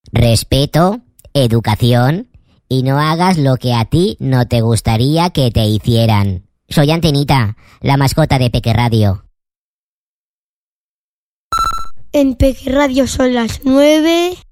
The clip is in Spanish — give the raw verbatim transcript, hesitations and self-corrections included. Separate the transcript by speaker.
Speaker 1: respeto, educación y no hagas lo que a ti no te gustaría que te hicieran. Soy Antenita, la mascota de Peque Radio.
Speaker 2: En Peque Radio son las nueve...